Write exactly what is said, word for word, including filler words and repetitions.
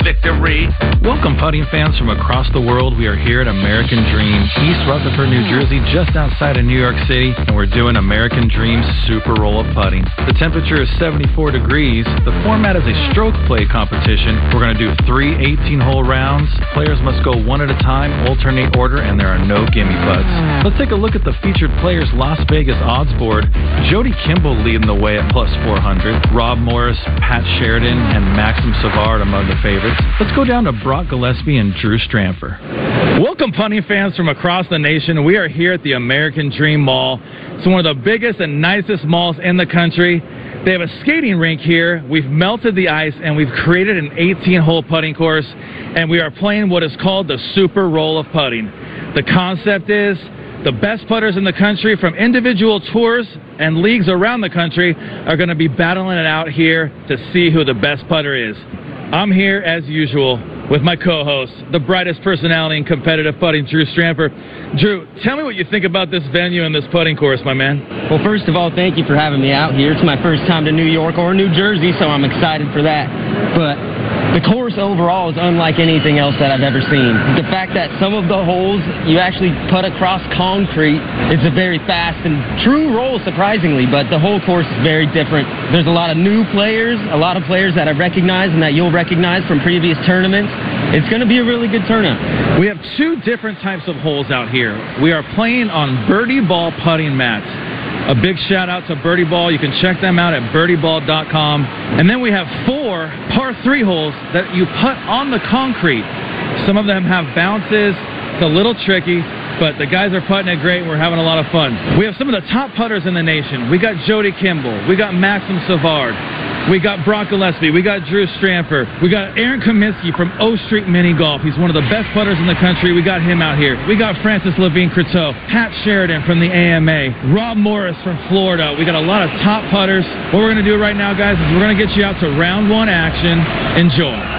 victory. Welcome, putting fans from across the world. We are here at American Dream, East Rutherford, New Jersey, just outside of New York City, and we're doing American Dream's Super Roll of Putting. The temperature is seventy-four degrees. The format is a stroke play competition. We're going to do three eighteen-hole rounds. Players must go one at a time, alternate order, and there are no gimme putts. Let's take a look at the featured players' Las Vegas odds board. Jody Kimball leading the way at plus four hundred. Rob Morris, Pat Sheridan, and Maxim Savard among the favorites. Let's go down to Brock Gillespie and Drew Stramper. Welcome, putting fans from across the nation. We are here at the American Dream Mall. It's one of the biggest and nicest malls in the country. They have a skating rink here. We've melted the ice, and we've created an eighteen-hole putting course, and we are playing what is called the Super Roll of Putting. The concept is the best putters in the country from individual tours and leagues around the country are going to be battling it out here to see who the best putter is. I'm here, as usual, with my co-host, the brightest personality in competitive putting, Drew Stramper. Drew, tell me what you think about this venue and this putting course, my man. Well, first of all, thank you for having me out here. It's my first time to New York or New Jersey, so I'm excited for that. But the course overall is unlike anything else that I've ever seen. The fact that some of the holes you actually putt across concrete, it's a very fast and true roll, surprisingly, but the whole course is very different. There's a lot of new players, a lot of players that I've recognized and that you'll recognize from previous tournaments. It's going to be a really good tournament. We have two different types of holes out here. We are playing on birdie ball putting mats. A big shout out to Birdie Ball. You can check them out at birdie ball dot com. And then we have four par three holes that you putt on the concrete. Some of them have bounces. It's a little tricky, but the guys are putting it great. We're having a lot of fun. We have some of the top putters in the nation. We got Jody Kimball. We got Maxim Savard. We got Brock Gillespie. We got Drew Stramper. We got Aaron Kaminsky from O Street Mini Golf. He's one of the best putters in the country. We got him out here. We got Francis Levine-Croteau, Pat Sheridan from the A M A, Rob Morris from Florida. We got a lot of top putters. What we're going to do right now, guys, is we're going to get you out to round one action. Enjoy.